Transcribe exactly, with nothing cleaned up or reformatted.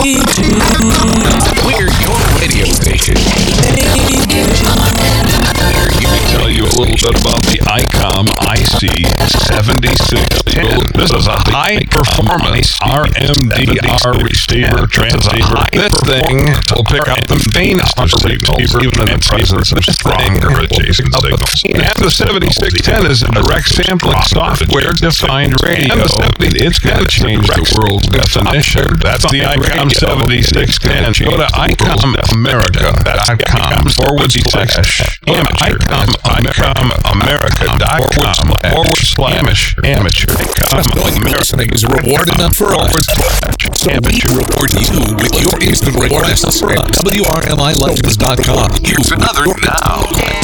We're your radio station. Here you can tell you a little bit about the ICOM I C seventy-six ten. This is a high-performance R M D R receiver transceiver. This thing will pick up the faintest of signals, even in the presence of stronger adjacent signals. And the seventy-six ten is a direct sampling software-defined radio. And the seventy, it's going to change the world's definition. That's the ICOM seventy-six ten. Go to icom america dot com forward slash amateur. icom america dot com forward slash amateur. Listening is rewarded and for us. So we reward you with your instant reward access at W R M I legends dot com. Here's another now.